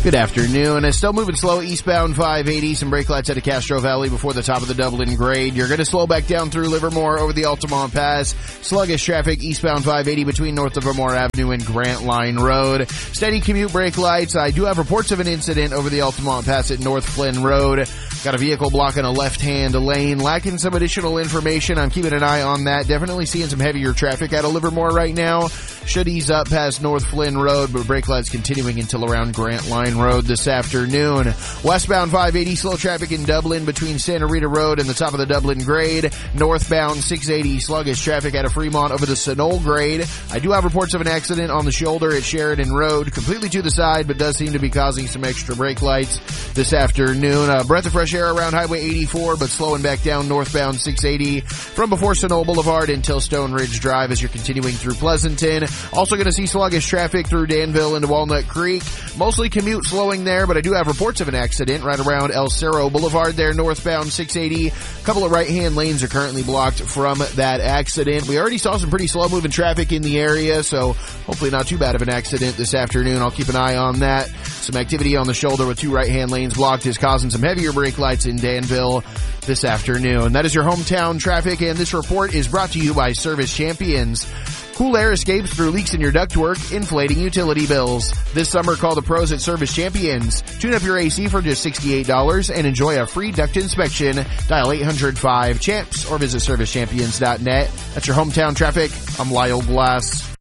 Good afternoon. It's still moving slow eastbound 580. Some brake lights out of Castro Valley before the top of the Dublin grade. You're going to slow back down through Livermore over the Altamont Pass. Sluggish traffic eastbound 580 between North Livermore Avenue and Grant Line Road. Steady commute brake lights. I do have reports of an incident over the Altamont Pass at North Flynn Road. Got a vehicle blocking a left-hand lane. Lacking some additional information. I'm keeping an eye on that. Definitely seeing some heavier traffic out of Livermore right now. Should ease up past North Flynn Road, but brake lights continuing until around Grant Line Road this afternoon. Westbound 580, slow traffic in Dublin between Santa Rita Road and the top of the Dublin grade. Northbound 680, sluggish traffic out of Fremont over the Sunol grade. I do have reports of an accident on the shoulder at Sheridan Road, completely to the side, but does seem to be causing some extra brake lights this afternoon. A breath of fresh air around Highway 84, but slowing back down northbound 680 from before Sunol Boulevard until Stone Ridge Drive as you're continuing through Pleasanton. Also going to see sluggish traffic through Danville into Walnut Creek. Mostly commute slowing there, but I do have reports of an accident right around El Cerro Boulevard there, northbound 680. A couple of right-hand lanes are currently blocked from that accident. We already saw some pretty slow-moving traffic in the area, so hopefully not too bad of an accident this afternoon. I'll keep an eye on that. Some activity on the shoulder with two right-hand lanes blocked is causing some heavier brake lights in Danville this afternoon. That is your hometown traffic, and this report is brought to you by Service Champions. Cool air escapes through leaks in your ductwork, inflating utility bills. This summer, call the pros at Service Champions. Tune up your AC for just $68 and enjoy a free duct inspection. Dial 800-5-CHAMPS or visit servicechampions.net. That's your hometown traffic. I'm Lyle Glass.